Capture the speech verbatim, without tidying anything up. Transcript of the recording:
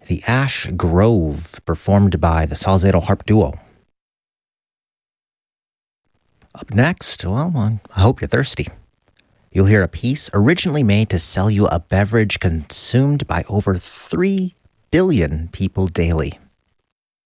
The Ash Grove, performed by the Salzedo Harp Duo. Up next, well, I hope you're thirsty. You'll hear a piece originally made to sell you a beverage consumed by over three billion people daily.